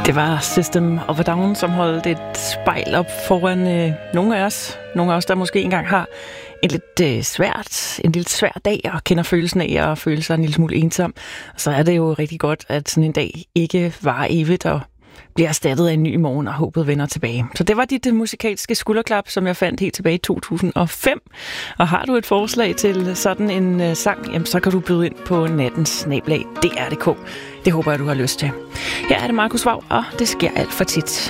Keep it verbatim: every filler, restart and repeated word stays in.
Det var System of a Down, som holdt et spejl op foran øh, nogle af os. Nogle af os, der måske engang har en lidt øh, svært, en lidt svær dag og kender følelsen af at føle sig en lille smule ensom. Og så er det jo rigtig godt, at sådan en dag ikke varer evigt og bliver erstattet af en ny i morgen, og håbet vender tilbage. Så det var dit musikalske skulderklap, som jeg fandt helt tilbage i to tusind og fem. Og har du et forslag til sådan en uh, sang, jamen, så kan du byde ind på nattens snabel-a D R punktum d k. Det håber jeg, du har lyst til. Her er det Markus Vaug, og det sker alt for tit.